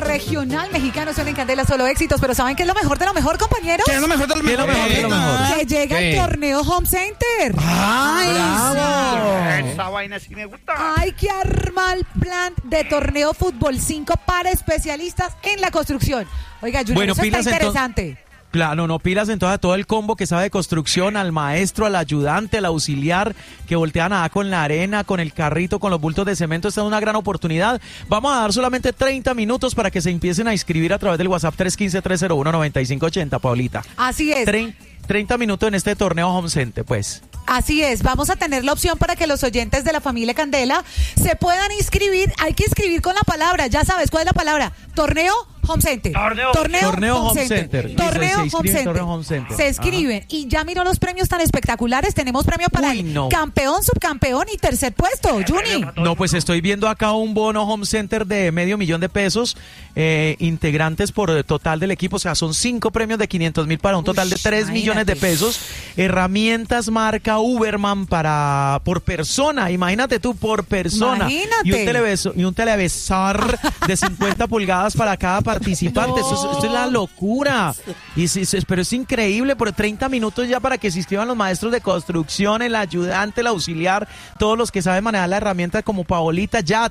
regional mexicano suena en Candela, solo éxitos, pero ¿saben qué es lo mejor de lo mejor, compañeros? ¿Qué es lo mejor de lo mejor? Que llega el torneo Home Center. ¡Ay, bravo! Esa vaina sí me gusta. Hay que armar el plan de torneo Fútbol 5 para especialistas en la construcción. Oiga, Junior, Bueno, eso está pilas interesante. Claro, no pilas entonces a todo el combo que sabe de construcción, al maestro, al ayudante, al auxiliar, que voltean a con la arena, con el carrito, con los bultos de cemento. Esta es una gran oportunidad. Vamos a dar solamente 30 minutos para que se empiecen a inscribir a través del WhatsApp 315-301-9580, Paulita. Así es. 30 minutos en este torneo Home Center, pues. Así es, vamos a tener la opción para que los oyentes de la familia Candela se puedan inscribir. Hay que inscribir con la palabra, ya sabes, ¿cuál es la palabra? Torneo Home Center. Torneo Home Center. Torneo Listo, Home Center. Se escriben. Y ya miró los premios tan espectaculares. Tenemos premio para campeón, subcampeón y tercer puesto, Juni. No, pues estoy viendo acá un bono Home Center de $500,000 de pesos, integrantes por total del equipo. O sea, son 5 premios de 500,000 para un total de 3 millones de pesos. Herramientas marca Uberman por persona. Imagínate tú, por persona. Imagínate. Y un televisor de 50 pulgadas para cada participante. No. Esto es la locura. Pero es increíble, por 30 minutos ya para que se inscriban los maestros de construcción, el ayudante, el auxiliar, todos los que saben manejar la herramienta como Paolita. Ya,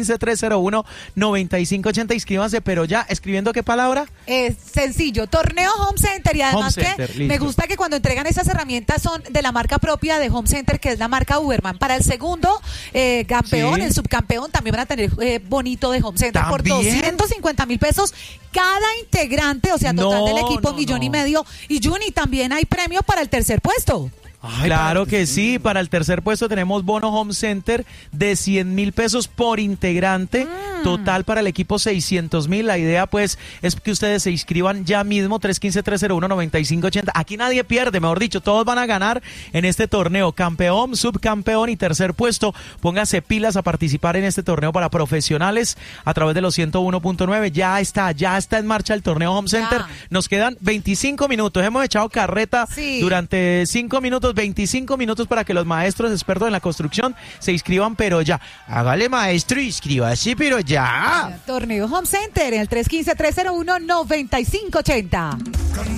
315-301-9580. Inscríbanse, pero ya, ¿escribiendo qué palabra? Es sencillo, torneo Home Center. Y además me gusta que cuando entregan esas herramientas son de la marca propia de Home Center, que es la marca Uberman. Para el segundo campeón, el subcampeón, también van a tener bonito de Home Center. ¿También? Por $250,000 pesos cada integrante, o sea, total del equipo, $1,500,000. Y Juni, también hay premio para el tercer puesto. Ay, claro que sí, para el tercer puesto tenemos bono Home Center de $100,000 pesos por integrante, total para el equipo $600,000. La idea pues es que ustedes se inscriban ya mismo, 315-301-9580. Aquí nadie pierde, mejor dicho, todos van a ganar en este torneo, campeón, subcampeón y tercer puesto. Póngase pilas a participar en este torneo para profesionales a través de los 101.9. Ya está en marcha el torneo Home Center. Nos quedan 25 minutos, hemos echado carreta durante 5 minutos, 25 minutos para que los maestros expertos en la construcción se inscriban, pero ya. Hágale, maestro, inscríbase, pero ya. Torneo Home Center en el 315-301-9580.